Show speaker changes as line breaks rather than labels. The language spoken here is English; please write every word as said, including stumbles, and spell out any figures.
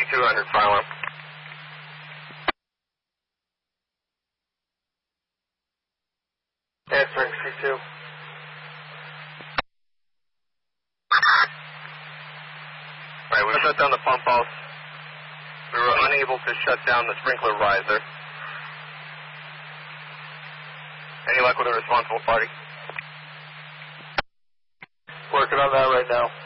two hundred, fire alarm. Answering C two. Alright, we shut down the pump house. We were unable to shut down the sprinkler riser. Any luck with the responsible party? Working on that right now.